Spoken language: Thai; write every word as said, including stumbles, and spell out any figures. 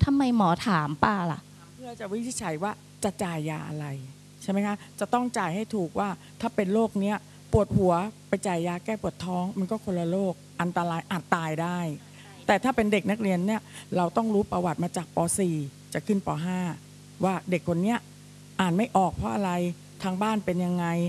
ทำไมหมอถามป้าล่ะเพื่อจะวินิจฉัยว่าจะจ่ายยาอะไรใช่ไหมคะจะต้องจ่ายให้ถูกว่าถ้าเป็นโรคเนี้ยปวดหัวไปจ่ายยาแก้ปวดท้องมันก็คนละโรคอันตรายอาจตายได้แต่ถ้าเป็นเด็กนักเรียนเนี่ยเราต้องรู้ประวัติมาจากป .สี่ จะขึ้นป .ห้า ว่าเด็กคนเนี้ยอ่านไม่ออกเพราะอะไรทางบ้านเป็นยังไง